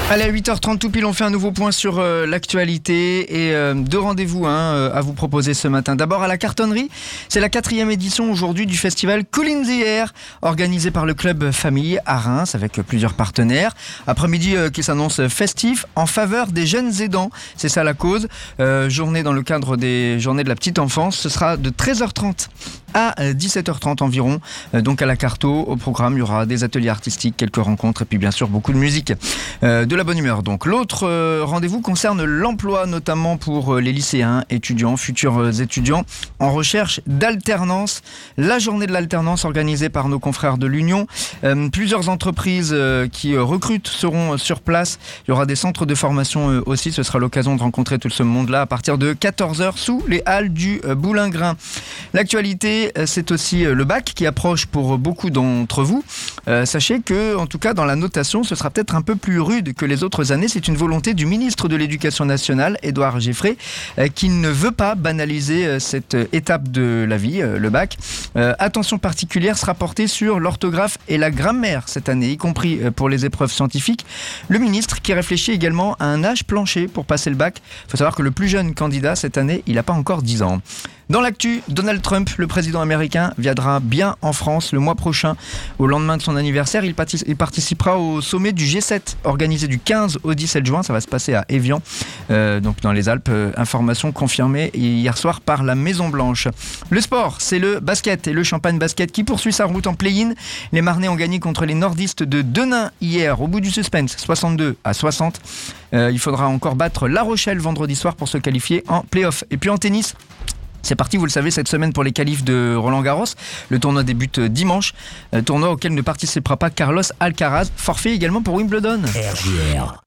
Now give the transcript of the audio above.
Allez, à 8h30 tout pile, on fait un nouveau point sur l'actualité et deux rendez-vous à vous proposer ce matin. D'abord à la Cartonnerie, c'est la 4e édition aujourd'hui du festival Cool in the Air, organisé par le club Famille à Reims avec plusieurs partenaires. Après-midi qui s'annonce festif en faveur des jeunes aidants, c'est ça la cause. Journée dans le cadre des journées de la petite enfance, ce sera de 13h30 à 17h30 environ. Donc à la Carto, au programme, il y aura des ateliers artistiques, quelques rencontres et puis bien sûr beaucoup de musique. De la bonne humeur. Donc l'autre rendez-vous concerne l'emploi, notamment pour les lycéens, étudiants, futurs étudiants en recherche d'alternance. La journée de l'alternance organisée par nos confrères de l'Union. Plusieurs entreprises qui recrutent seront sur place. Il y aura des centres de formation aussi. Ce sera l'occasion de rencontrer tout ce monde-là à partir de 14h sous les halles du Boulingrin. L'actualité, c'est aussi le bac qui approche pour beaucoup d'entre vous. Sachez que, en tout cas, dans la notation, ce sera peut-être un peu plus rude que les autres années. C'est une volonté du ministre de l'Éducation nationale, Édouard Geffrey, qui ne veut pas banaliser cette étape de la vie, le bac. Attention particulière sera portée sur l'orthographe et la grammaire cette année, y compris pour les épreuves scientifiques. Le ministre qui réfléchit également à un âge plancher pour passer le bac. Il faut savoir que le plus jeune candidat cette année, il n'a pas encore 10 ans. Dans l'actu, Donald Trump, le président américain, viendra bien en France le mois prochain. Au lendemain de son anniversaire, il participera au sommet du G7, organisé du 15 au 17 juin. Ça va se passer à Évian, donc dans les Alpes. Information confirmée hier soir par la Maison-Blanche. Le sport, c'est le basket et le Champagne Basket qui poursuit sa route en play-in. Les Marnais ont gagné contre les nordistes de Denain hier, au bout du suspense, 62-60. Il faudra encore battre La Rochelle vendredi soir pour se qualifier en play-off. Et puis en tennis, c'est parti, vous le savez, cette semaine pour les qualifs de Roland-Garros. Le tournoi débute dimanche, tournoi auquel ne participera pas Carlos Alcaraz, forfait également pour Wimbledon. RJR.